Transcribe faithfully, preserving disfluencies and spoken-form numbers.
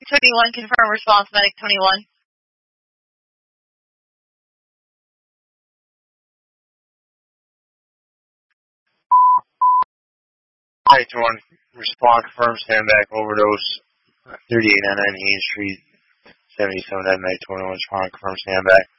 twenty-one, confirm response, medic twenty-one. Medic twenty-one, response, confirm, stand back, overdose, thirty-eight ninety-nine Haynes Street, seventy-seven, medic twenty-one, respond, confirm, stand back.